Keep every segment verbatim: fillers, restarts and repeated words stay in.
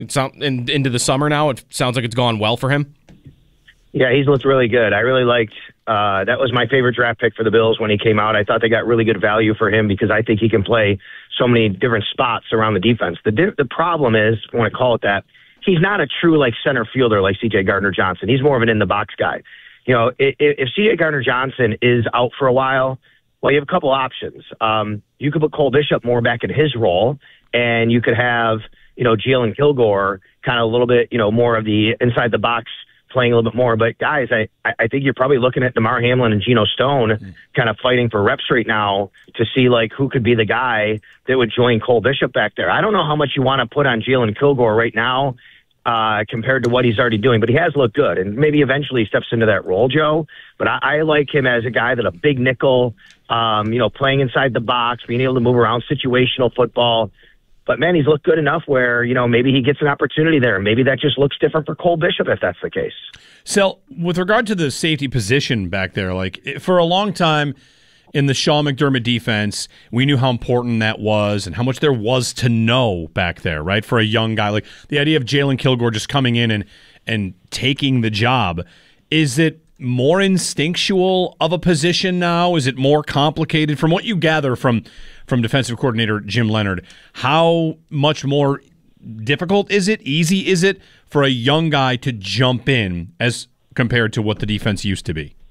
It's not, in, into the summer now. It sounds like it's gone well for him. Yeah, he's looked really good. I really liked uh, that was my favorite draft pick for the Bills when he came out. I thought they got really good value for him because I think he can play so many different spots around the defense. The di- the problem is, I want to call it that, he's not a true like center fielder like C J Gardner-Johnson. He's more of an in-the-box guy. You know, if, if C J Gardner-Johnson is out for a while, well, you have a couple options. Um, you could put Cole Bishop more back in his role, and you could have, you know, Jalen Kilgore kind of a little bit, you know, more of the inside-the-box playing a little bit more. But, guys, I, I think you're probably looking at DeMar Hamlin and Geno Stone mm-hmm. kind of fighting for reps right now to see, like, who could be the guy that would join Cole Bishop back there. I don't know how much you want to put on Jalen Kilgore right now uh, compared to what he's already doing, but he has looked good. And maybe eventually he steps into that role, Joe. But I, I like him as a guy that a big nickel, um, you know, playing inside the box, being able to move around, situational football. But, man, he's looked good enough where, you know, maybe he gets an opportunity there. Maybe that just looks different for Cole Bishop if that's the case. So, with regard to the safety position back there, like, for a long time in the Sean McDermott defense, we knew how important that was and how much there was to know back there, right, for a young guy. Like, the idea of Jalen Kilgore just coming in and, and taking the job, is it more instinctual of a position now? Is it more complicated? From what you gather from from defensive coordinator Jim Leonhard, how much more difficult is it, easy is it for a young guy to jump in as compared to what the defense used to be?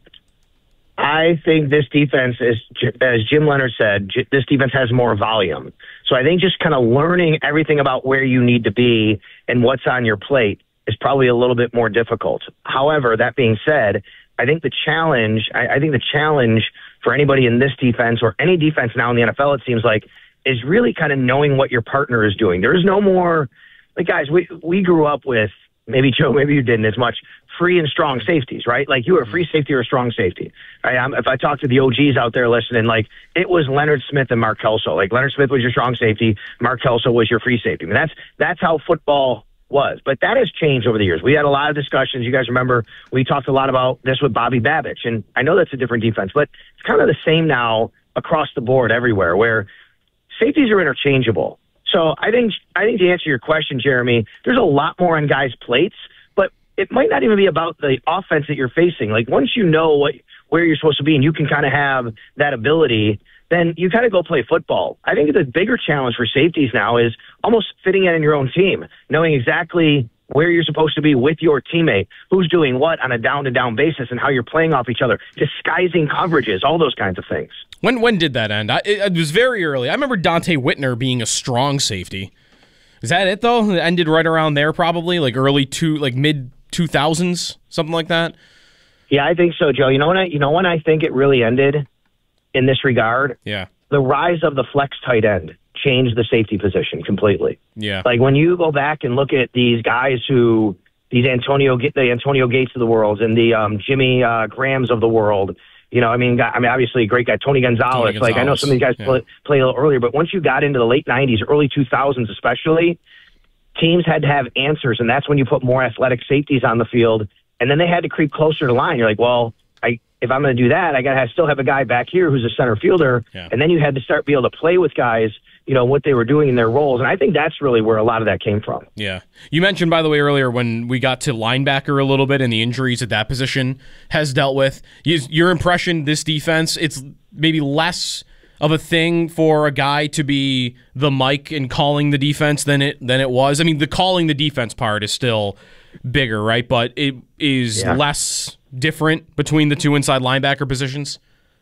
I think this defense is, as Jim Leonhard said, this defense has more volume. So I think just kind of learning everything about where you need to be and what's on your plate is probably a little bit more difficult. However, that being said, I think the challenge, I, I think the challenge for anybody in this defense or any defense now in the N F L, it seems like, is really kind of knowing what your partner is doing. There is no more, like, guys, we, we grew up with, maybe Joe, maybe you didn't as much, free and strong safeties, right? Like, you were a free safety or a strong safety. Right? I'm, if I talk to the O Gs out there listening, like, it was Leonard Smith and Mark Kelso. Like, Leonard Smith was your strong safety, Mark Kelso was your free safety. I mean, that's that's how football was. But that has changed over the years. We had a lot of discussions. You guys remember we talked a lot about this with Bobby Babich, and I know that's a different defense, but it's kind of the same now across the board everywhere, where safeties are interchangeable. So I think I think to answer your question, Jeremy, there's a lot more on guys' plates, but it might not even be about the offense that you're facing. Like, once you know what where you're supposed to be and you can kind of have that ability, then you kind of go play football. I think the bigger challenge for safeties now is almost fitting in in your own team, knowing exactly where you're supposed to be with your teammate, who's doing what on a down-to-down basis, and how you're playing off each other, disguising coverages, all those kinds of things. When when did that end? I, it, it was very early. I remember Dante Whitner being a strong safety. Is that it, though? It ended right around there, probably, like early two, like mid two thousands, something like that? Yeah, I think so, Joe. You know when I, you know when I think it really ended in this regard? Yeah. The rise of the flex tight end changed the safety position completely. Yeah. Like, when you go back and look at these guys who, these Antonio, the Antonio Gates of the world and the um, Jimmy uh, Grahams of the world, you know, I mean, I mean, obviously a great guy, Tony Gonzalez. Tony Gonzalez. Like, I know some of these guys yeah. play, play a little earlier, but once you got into the late nineties, early two thousands especially, teams had to have answers, and that's when you put more athletic safeties on the field, and then they had to creep closer to the line. You're like, well, I if I'm going to do that, I got to still have a guy back here who's a center fielder, yeah. and then you had to start be able to play with guys, you know, what they were doing in their roles. And I think that's really where a lot of that came from. Yeah. You mentioned, by the way, earlier when we got to linebacker a little bit and the injuries that that position has dealt with. Your impression, this defense, it's maybe less of a thing for a guy to be the Mike and calling the defense than it than it was. I mean, the calling the defense part is still bigger, right? But it is yeah. less different between the two inside linebacker positions?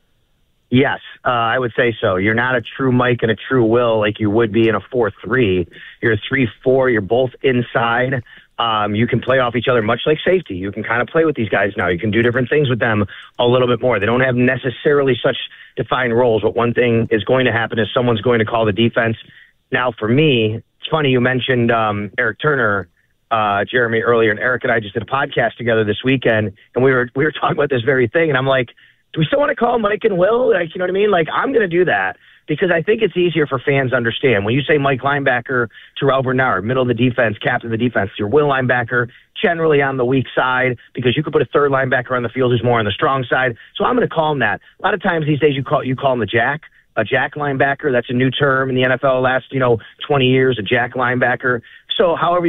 Yes, uh, I would say so. You're not a true Mike and a true Will like you would be in a four three. You're a three four. You're both inside. Um, you can play off each other much like safety. You can kind of play with these guys now. You can do different things with them a little bit more. They don't have necessarily such defined roles, but one thing is going to happen is someone's going to call the defense. Now, for me, it's funny you mentioned um, Eric Turner, uh, Jeremy, earlier, and Eric and I just did a podcast together this weekend, and we were we were talking about this very thing, and I'm like, do we still want to call Mike and Will? Like, you know what I mean? Like, I'm going to do that because I think it's easier for fans to understand. When you say Mike linebacker, Terrell Bernard, middle of the defense, captain of the defense, your Will linebacker, generally on the weak side because you could put a third linebacker on the field who's more on the strong side. So I'm going to call him that. A lot of times these days you call you call him the jack, a jack linebacker. That's a new term in the N F L the last, you know, twenty years, a jack linebacker. so however